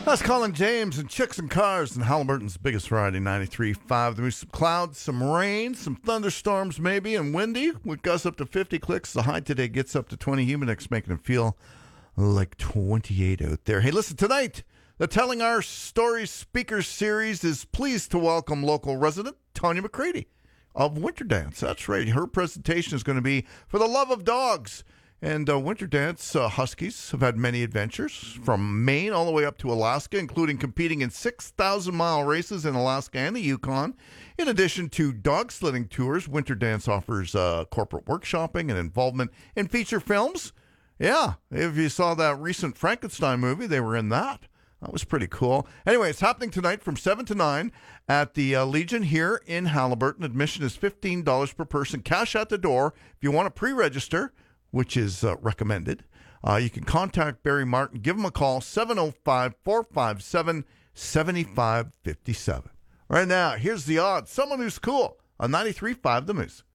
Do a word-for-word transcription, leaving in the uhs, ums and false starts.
That's Colin James and Chicks and Cars and Halliburton's biggest variety, ninety-three point five. There's some clouds, some rain, some thunderstorms maybe, and windy with gusts up to fifty clicks. The high today gets up to twenty. Humidex making it feel like twenty-eight out there. Hey, listen, tonight, the Telling Our Stories Speaker Series is pleased to welcome local resident Tanya McCready of Winter Dance. That's right. Her presentation is going to be For the Love of Dogs. And uh, Winter Dance uh, Huskies have had many adventures from Maine all the way up to Alaska, including competing in six thousand mile races in Alaska and the Yukon. In addition to dog sledding tours, Winter Dance offers uh, corporate workshopping and involvement in feature films. Yeah, if you saw that recent Frankenstein movie, they were in that. That was pretty cool. Anyway, it's happening tonight from seven to nine at the uh, Legion here in Halliburton. Admission is fifteen dollars per person. Cash at the door. If you want to pre-register, which is uh, recommended, uh, you can contact Barry Martin. Give him a call, seven oh five, four five seven, seven five five seven. Right now, here's the odds. Someone who's cool on ninety-three point five The Moose.